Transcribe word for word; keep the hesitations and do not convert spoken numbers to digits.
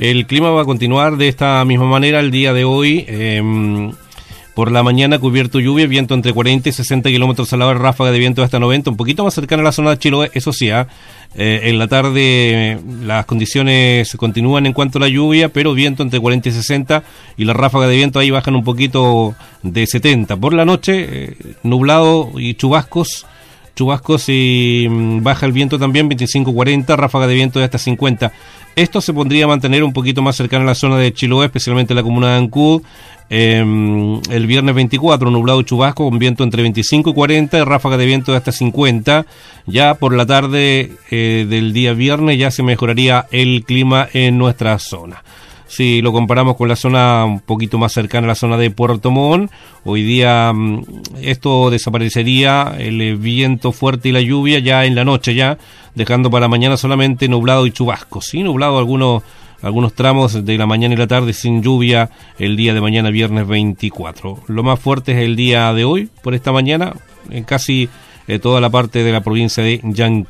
El clima va a continuar de esta misma manera el día de hoy. Eh, por la mañana cubierto lluvia, viento entre cuarenta y sesenta kilómetros a la hora, ráfaga de viento hasta noventa, un poquito más cercana a la zona de Chiloé, eso sí, ¿eh? Eh, en la tarde las condiciones continúan en cuanto a la lluvia, pero viento entre cuarenta y sesenta y la ráfaga de viento ahí bajan un poquito de setenta. Por la noche, eh, nublado y chubascos, chubascos y mmm, baja el viento también, veinticinco cuarenta, ráfaga de viento de hasta cincuenta. Esto se pondría a mantener un poquito más cercano a la zona de Chiloé, especialmente la comuna de Ancud. Eh, el viernes veinticuatro, nublado y chubasco con viento entre veinticinco y cuarenta y ráfaga de viento de hasta cincuenta. Ya por la tarde eh, del día viernes ya se mejoraría el clima en nuestra zona. Si lo comparamos con la zona un poquito más cercana a la zona de Puerto Montt, hoy día mm, esto desaparecería, el viento fuerte y la lluvia ya en la noche ya, dejando para mañana solamente nublado y chubasco. Sí, nublado algunos algunos tramos de la mañana y la tarde, sin lluvia el día de mañana viernes veinticuatro. Lo más fuerte es el día de hoy, por esta mañana, en casi eh, toda la parte de la provincia de Yanquihue.